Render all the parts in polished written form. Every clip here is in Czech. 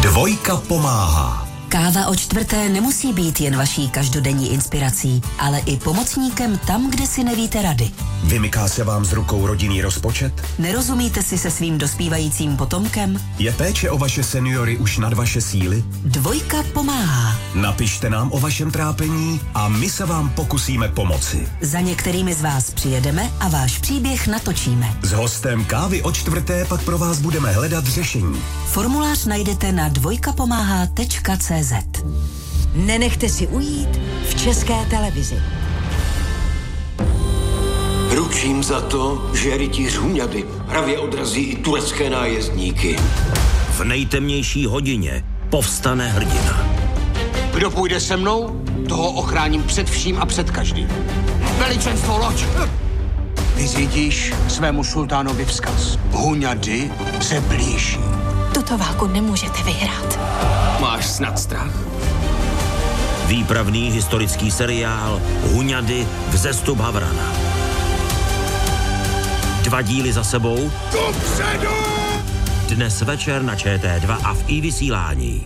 Dvojka pomáhá. Káva o čtvrté nemusí být jen vaší každodenní inspirací, ale i pomocníkem tam, kde si nevíte rady. Vymyká se vám z rukou rodinný rozpočet? Nerozumíte si se svým dospívajícím potomkem? Je péče o vaše seniory už nad vaše síly? Dvojka pomáhá. Napište nám o vašem trápení a my se vám pokusíme pomoci. Za některými z vás přijedeme a váš příběh natočíme. S hostem Kávy o čtvrté pak pro vás budeme hledat řešení. Formulář najdete na dvojkapomáhá.cz. Nenechte si ujít v České televizi. Ručím za to, že rytíř Huňady hravě odrazí i turecké nájezdníky. V nejtemnější hodině povstane hrdina. Kdo půjde se mnou, toho ochráním před vším a před každým. Veličenstvo, loď! Vyřídíš svému sultánovi vzkaz. Huňady se blíží. Tuto válku nemůžete vyhrát. Máš snad strach? Výpravný historický seriál Huňady vzestup Havrana. 2 díly za sebou. Dopředu! Dnes večer na ČT2 a v iVysílání.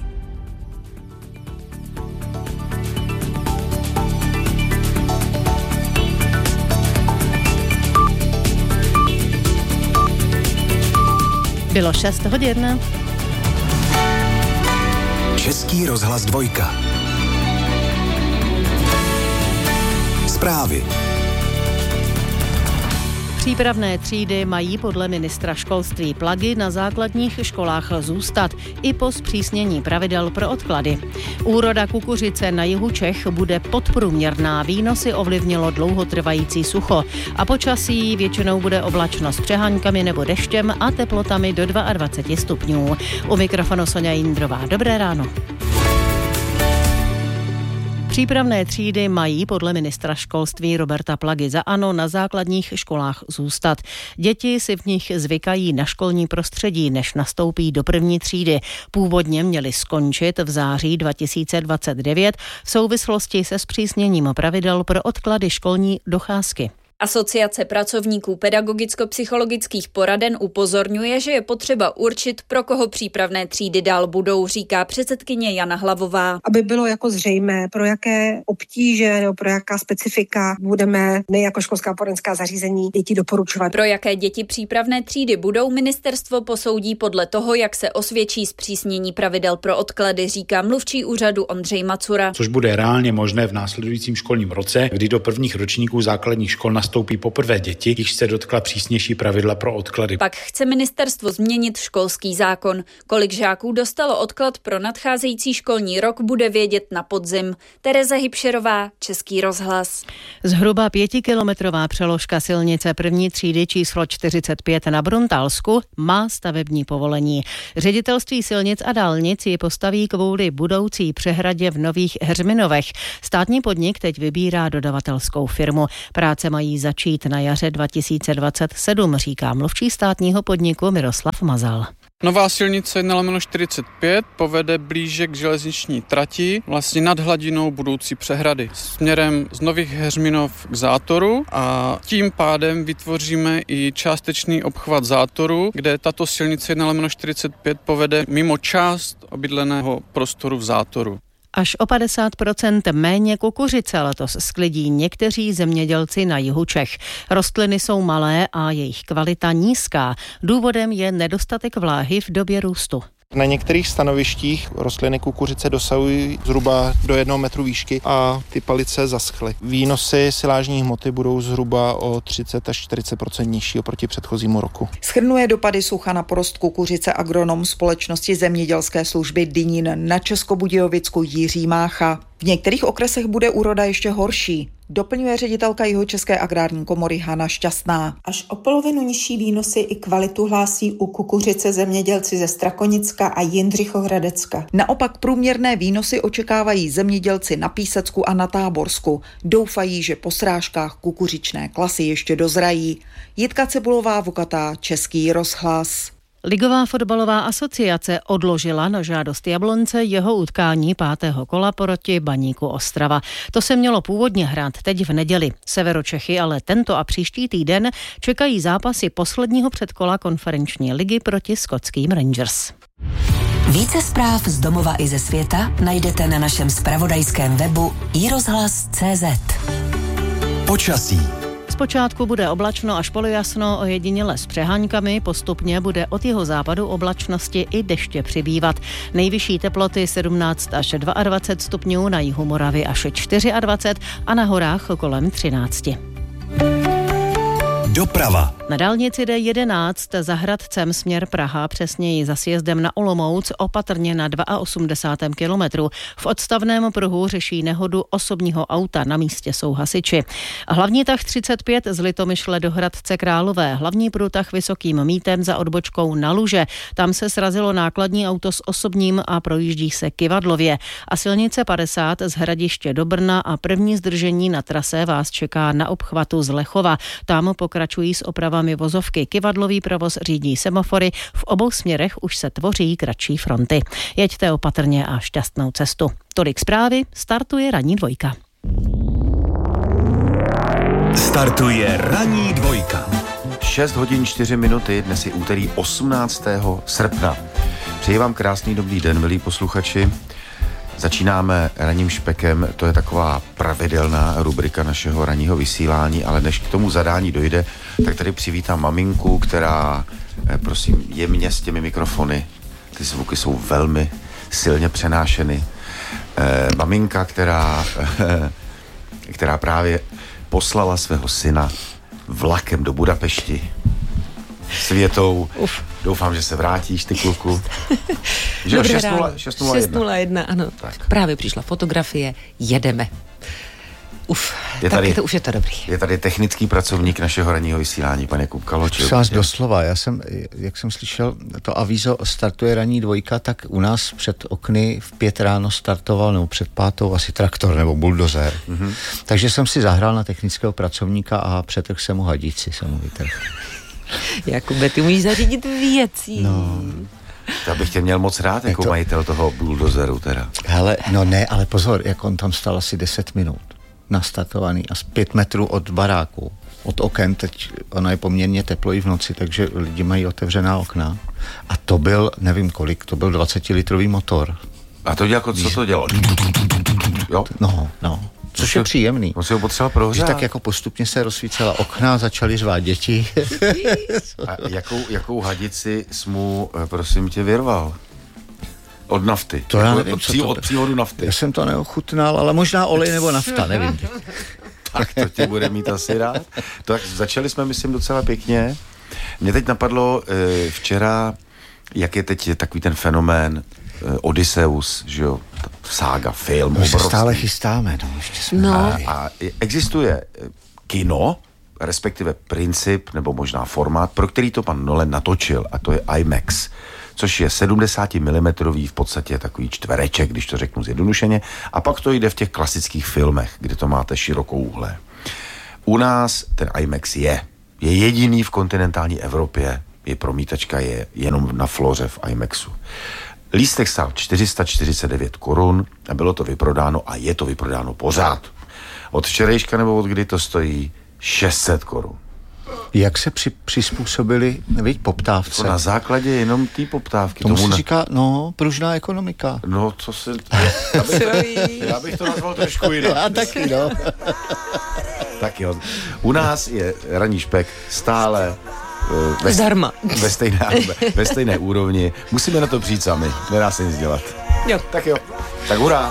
Bylo 6 hodin. Český rozhlas 2. Zprávy. Přípravné třídy mají podle ministra školství Plagy na základních školách zůstat i po zpřísnění pravidel pro odklady. Úroda kukuřice na jihu Čech bude podprůměrná, výnosy ovlivnilo dlouhotrvající sucho a počasí většinou bude oblačno s přehánkami nebo deštěm a teplotami do 22 stupňů. U mikrofonu Soňa Jindrová. Dobré ráno. Přípravné třídy mají podle ministra školství Roberta Plagy za ANO na základních školách zůstat. Děti si v nich zvykají na školní prostředí, než nastoupí do první třídy. Původně měly skončit v září 2029 v souvislosti se zpřísněním pravidel pro odklady školní docházky. Asociace pracovníků pedagogicko-psychologických poraden upozorňuje, že je potřeba určit, pro koho přípravné třídy dál budou, říká předsedkyně Jana Hlavová. Aby bylo jako zřejmé, pro jaké obtíže nebo pro jaká specifika budeme my jako školská poradenská zařízení děti doporučovat. Pro jaké děti přípravné třídy budou, ministerstvo posoudí podle toho, jak se osvědčí zpřísnění pravidel pro odklady, říká mluvčí úřadu Ondřej Macura. Což bude reálně možné v následujícím školním roce, kdy do prvních ročníků základních škol nastoupí poprvé děti, již se dotkla přísnější pravidla pro odklady. Pak chce ministerstvo změnit školský zákon. Kolik žáků dostalo odklad pro nadcházející školní rok, bude vědět na podzim. Tereza Hybšerová, Český rozhlas. Zhruba 5kilometrová přeložka silnice první třídy číslo 45 na Bruntálsku má stavební povolení. Ředitelství silnic a dálnic ji postaví kvůli budoucí přehradě v Nových Heřminovech. Státní podnik teď vybírá dodavatelskou firmu. Práce mají začít na jaře 2027, říká mluvčí státního podniku Miroslav Mazal. Nová silnice 1/45 povede blíže k železniční trati, vlastně nad hladinou budoucí přehrady, směrem z Nových Heřminov k Zátoru a tím pádem vytvoříme i částečný obchvat Zátoru, kde tato silnice 1/45 povede mimo část obydleného prostoru v Zátoru. Až o 50% méně kukuřice letos sklidí někteří zemědělci na jihu Čech. Rostliny jsou malé a jejich kvalita nízká. Důvodem je nedostatek vláhy v době růstu. Na některých stanovištích rostliny kukuřice dosahují zhruba do 1 metru výšky a ty palice zaschly. Výnosy silážní hmoty budou zhruba o 30 až 40% nižší oproti předchozímu roku. Shrnuje dopady sucha na porost kukuřice agronom společnosti zemědělské služby Dynín na Českobudějovicku Jiří Mácha. V některých okresech bude úroda ještě horší, doplňuje ředitelka Jihočeské agrární komory Hana Šťastná. Až o polovinu nižší výnosy i kvalitu hlásí u kukuřice zemědělci ze Strakonicka a Jindřichohradecka. Naopak průměrné výnosy očekávají zemědělci na Písecku a na Táborsku. Doufají, že po srážkách kukuřičné klasy ještě dozrají. Jitka Cebulová, Vukatá, Český rozhlas. Ligová fotbalová asociace odložila na žádost Jablonce jeho utkání 5. kola proti Baníku Ostrava. To se mělo původně hrát teď v neděli. Severočechy ale tento a příští týden čekají zápasy posledního předkola konferenční ligy proti skotským Rangers. Více zpráv z domova i ze světa najdete na našem zpravodajském webu iRozhlas.cz. Počasí. Zpočátku bude oblačno až polojasno, ojediněle s přeháňkami, postupně bude od jihozápadu oblačnosti i deště přibývat. Nejvyšší teploty 17 až 22 stupňů, na jihu Moravy až 24 a na horách kolem 13. Doprava. Na dálnici D11 za Hradcem směr Praha, přesněji za sjezdem na Olomouc, opatrně na 82. kilometru. V odstavném pruhu řeší nehodu osobního auta, na místě jsou hasiči. Hlavní tah 35 z Litomyšle do Hradce Králové, hlavní průtah Vysokým Mítem za odbočkou na Luže. Tam se srazilo nákladní auto s osobním a projíždí se Kyvadlově. A silnice 50 z Hradiště do Brna a první zdržení na trase vás čeká na obchvatu z Lechova. Tam pokračují s opravami vozovky. Kyvadlový provoz řídí semafory, v obou směrech už se tvoří kratší fronty. Jeďte opatrně a šťastnou cestu. Tolik zprávy, startuje ranní dvojka. Startuje ranní dvojka. 6 hodin 4 minuty, dnes je úterý 18. srpna. Přeji vám krásný dobrý den, milí posluchači. Začínáme ranním špekem, to je taková pravidelná rubrika našeho ranního vysílání, ale než k tomu zadání dojde, tak tady přivítám maminku, která, prosím, jemně s těmi mikrofony, ty zvuky jsou velmi silně přenášeny. Maminka, která právě poslala svého syna vlakem do Budapešti s větou, doufám, že se vrátíš, ty kluku. Že 6:01, ano. Tak. Právě přišla fotografie, jedeme. To už je to dobrý. Je tady technický pracovník našeho ranního vysílání, pan Jakub Kaločil. Vás doslova, jak jsem slyšel to avízo startuje ranní dvojka, tak u nás před okny v 5 ráno startoval, nebo před 5 asi traktor nebo buldozer. Mm-hmm. Takže jsem si zahrál na technického pracovníka a přetrhl jsem mu hadici, jsem mu vytrhl. Jakube, ty můžeš zařídit věcí. No, já bych tě měl moc rád jako majitel toho buldozeru teda. Hele, no ne, ale pozor, jak on tam stál asi 10 minut nastartovaný a z 5 metrů od baráku, od oken, teď ono je poměrně teplo i v noci, takže lidi mají otevřená okna a to byl, nevím kolik, to byl 20-litrový motor. A to dělalo, co to dělalo? Jo? No. Což je příjemný. On si ho potřeboval prohřát. Tak jako postupně se rozsvítila okna, začaly řvát děti. A jakou hadici jsi mu, prosím tě, vyrval? Od nafty. To já nevím, od přívodu nafty. Já jsem to neochutnal, ale možná olej nebo nafta, nevím. Tak to tě bude mít asi rád. Tak začali jsme, myslím, docela pěkně. Mě teď napadlo včera, jak je teď takový ten fenomén Odysseus, že jo, sága, film. My se stále chystáme. A existuje kino, respektive princip, nebo možná formát, pro který to pan Nolan natočil, a to je IMAX, což je 70 mm v podstatě takový čtvereček, když to řeknu zjednodušeně, a pak to jde v těch klasických filmech, kde to máte širokouhlé. U nás ten IMAX je jediný v kontinentální Evropě, je promítačka je jenom na floře v IMAXu. Lístek stál 449 korun a bylo to vyprodáno a je to vyprodáno pořád. Od včerejška nebo od kdy to stojí 600 korun. Jak se přizpůsobili, poptávce? To na základě jenom té poptávky. Tomu se říká, pružná ekonomika. No, co se... Já bych to nazval trošku jinak. Já taky, no. Tak jo. U nás je ranní špek stále zdarma. Ve stejné úrovni. Musíme na to přijít sami. Nedá se nic dělat. Jo. Tak jo. Tak hurá.